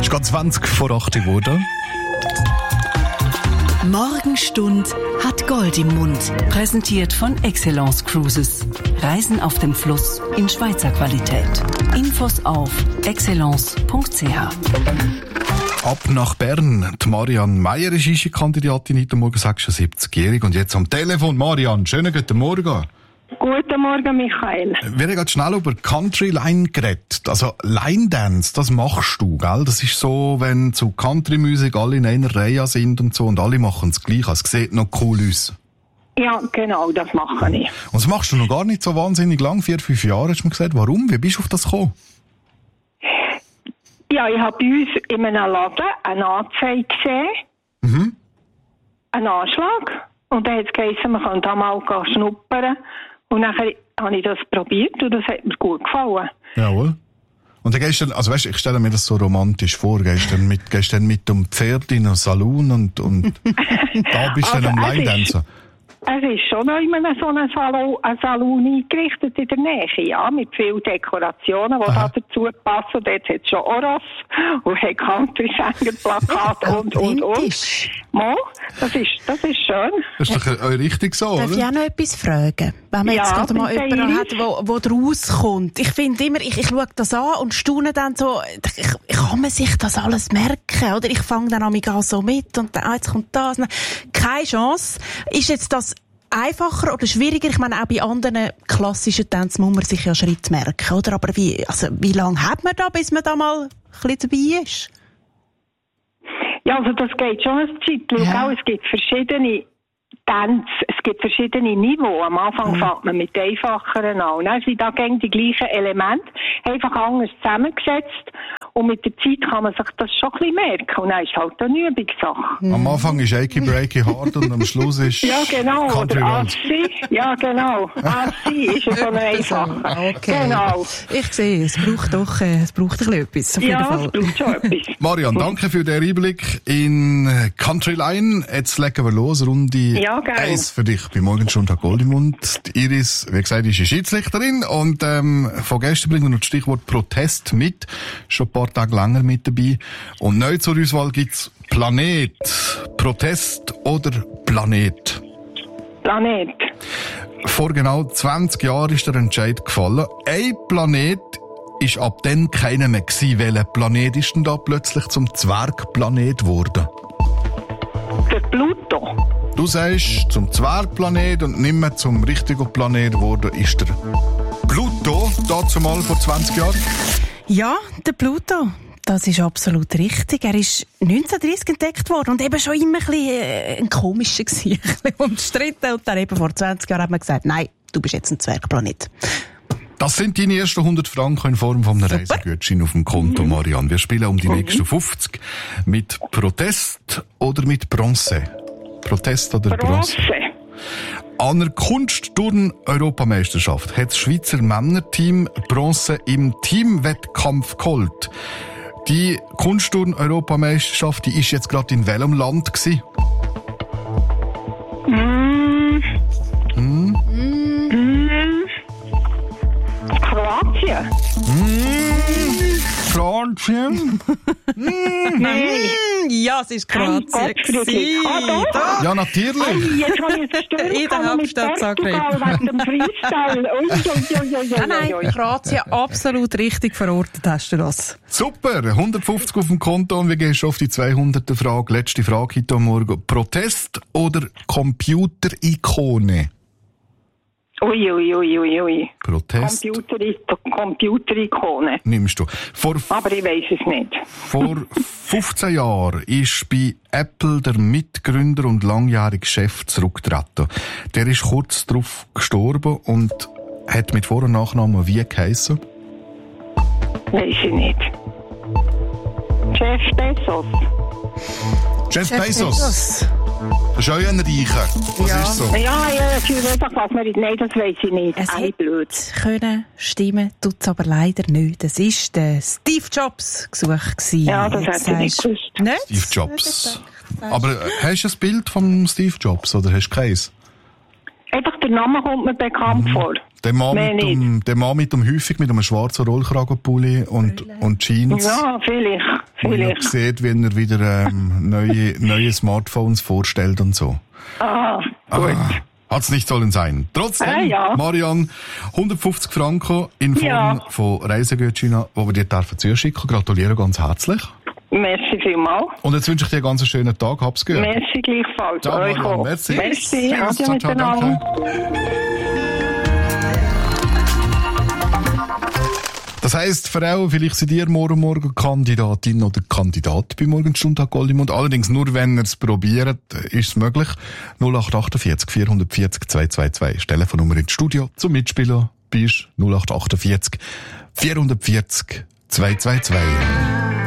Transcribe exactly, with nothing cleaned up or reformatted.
ist gerade zwanzig vor acht geworden. Morgenstund hat Gold im Mund. Präsentiert von Excellence Cruises. Reisen auf dem Fluss in Schweizer Qualität. Infos auf excellence punkt c h. Ab nach Bern. Die Marianne Meier ist Eiche-Kandidatin heute Morgen, sechsundsiebzigjährig. Und jetzt am Telefon. Marianne, schönen guten Morgen. Guten Morgen, Michael. Wir haben gerade schnell über Country Line geredet. Also Line Dance, das machst du, gell? Das ist so, wenn zu Country-Musik alle in einer Reihe sind und so und alle machen es gleich. Es sieht noch cool aus. Ja, genau, das mache ich. Und das machst du noch gar nicht so wahnsinnig lang, vier, fünf Jahre, hast du mir gesagt. Warum? Wie bist du auf das gekommen? Ja, ich habe bei uns in einem Laden eine Anzeige gesehen. Mhm. Einen Anschlag. Und dann hat es geheißen, man könnte mal schnuppern. Und dann habe ich das probiert und das hat mir gut gefallen. Jawohl. Und dann gehst du, also weißt, ich stelle mir das so romantisch vor, gehst dann mit, gehst dann mit dem Pferd in einen Salon und, und da bist du also, dann am Line-Dancer. Es ist schon noch immer so ein Salon, ein Salon eingerichtet in der Nähe, ja, mit vielen Dekorationen, die da dazu passen. Dort hat es schon Oros und hat Country-Sänger-Plakate und, und, und. Mo, das ist, das ist schön. Das ist doch äh, richtig so, Darf oder? ich auch noch etwas fragen? Wenn man Ja, jetzt gerade mal bitte, jemanden hat, wo, wo draus kommt. Ich finde immer, ich, ich schaue das an und staune dann so, ich, kann man sich das alles merken, oder? Ich fange dann an so mit und dann, ah, jetzt kommt das. Keine Chance. Ist jetzt das einfacher oder schwieriger? Ich meine, auch bei anderen klassischen Tänzen muss man sich ja Schritt merken, oder? Aber wie, also, wie lange hat man da, bis man da mal ein bisschen dabei ist? Ja, also das geht schon eine Zeit. Weil Ja. auch, es gibt verschiedene Tänze, es gibt verschiedene Niveaus. Am Anfang Mhm. fängt man mit einfacheren an. Und dann sind da gegen die gleichen Elemente, einfach anders zusammengesetzt. Und mit der Zeit kann man sich das schon ein bisschen merken. Und dann ist es halt eine Übungssache. Am Anfang ist Achy Breaky hard und am Schluss ist Ja, genau. Country Oder Road. Assi. Ja, genau. Assi ist ja so eine einfache. Okay. Genau. Ich sehe, es braucht doch, äh, es braucht ein bisschen etwas, auf jeden Ja, Fall. es braucht schon etwas. Marianne, danke für den Einblick in Country Line. Jetzt legen wir los. Runde Ja, gerne. eins für dich bei Morgenstund hat Gold im Mund. Die Iris, wie gesagt, ist eine Schiedsrichterin und ähm, von gestern bringen wir noch das Stichwort Protest mit. Schon ein paar Tage länger mit dabei. Und neu zur Auswahl gibt's Planet, Protest oder Planet. Planet. Vor genau zwanzig Jahren ist der Entscheid gefallen. Ein Planet ist ab dann keiner mehr gewesen. Welcher Planet ist denn da plötzlich zum Zwergplanet geworden? Der Pluto. Du sagst, zum Zwergplanet und nicht mehr zum richtigen Planet geworden ist der Pluto, dazu mal vor zwanzig Jahren. Ja, der Pluto. Das ist absolut richtig. Er ist neunzehnhundertdreißig entdeckt worden und eben schon immer ein bisschen äh, ein komischer gewesen, ein bisschen umstritten. Und dann eben vor zwanzig Jahren hat man gesagt, nein, du bist jetzt ein Zwergplanet. Das sind deine ersten hundert Franken in Form von einem Reisegutschein auf dem Konto, Marianne. Wir spielen um die nächsten fünfzig mit Protest oder mit Bronze. Protest oder Bronze? Bronze. An der Kunstturn-Europameisterschaft hat das Schweizer Männerteam Bronze im Teamwettkampf geholt. Die Kunstturn-Europameisterschaft, die ist jetzt gerade in welchem Land gewesen? Mm. Hm? Mm. Kroatien. Kroatien? Nein. Ja, es ist Kroatien. Gottfried. Ah, doch. Ja, natürlich. Ei, jetzt habe ich es verstanden. In der Hauptstadt Zagreb. Wegen dem Freestyle. Ui, ui, ui, ui, Nein, nein, ui, ui. Kroatien absolut richtig verortet, hast du das. Super, hundertfünfzig auf dem Konto und wir gehen schon auf die zweihunderte Frage. Letzte Frage heute Morgen. Protest oder Computerikone? Ui, ui, ui, ui, ui. Protest Computer, Computerikone. nimmst du. Vor, Aber ich weiss es nicht. vor fünfzehn Jahren ist bei Apple der Mitgründer und langjährige Chef zurückgetreten. Der ist kurz darauf gestorben und hat mit Vor- und Nachnamen wie geheissen? Weiss ich nicht. Jeff Bezos. Jeff Bezos. Das ist auch ein Reicher. Das Ja. ist so. Ja, ja, ich weiß einfach, was man nicht. Nein, das weiss ich nicht. Es Ei, hätte blöd. können stimmen, tut es aber leider nicht. Das war der Steve Jobs gesucht gewesen. Ja, das Jetzt hätte ich nicht sagst du- gewusst. Nicht? Steve Jobs. Aber äh, hast du ein Bild von Steve Jobs oder hast du keins? Einfach der Name kommt mir bekannt vor. Der Mann, Mehr mit dem, der Mann mit dem häufig mit einem schwarzen Rollkragenpulli und, und Jeans. Ja, vielleicht, Und man vielleicht. sieht, wie er wieder ähm, neue, neue Smartphones vorstellt und so. Ah, gut. Ah, hat's nicht sollen sein. Trotzdem, Ah, ja. Marianne, hundertfünfzig Franken in Form Ja. von Reisegutscheinen, die wir dir dürfen zuschicken. Gratuliere ganz herzlich. Merci vielmals. Und jetzt wünsche ich dir einen ganz schönen Tag. Hab's gehört. Merci gleichfalls. Ciao, Euch Marianne. auch. Merci. Merci. Servus. Adieu Ciao, ciao, miteinander. danke. Das heisst, Frau, vielleicht seid ihr morgen Morgen Kandidatin oder Kandidat bei Morgenstund Goldimund. Allerdings nur, wenn ihr es probiert, ist es möglich. null acht achtundvierzig vierhundertvierzig zweihundertzweiundzwanzig. Das Telefonnummer ins Studio zum Mitspielen bist null acht achtundvierzig vierhundertvierzig zweihundertzweiundzwanzig.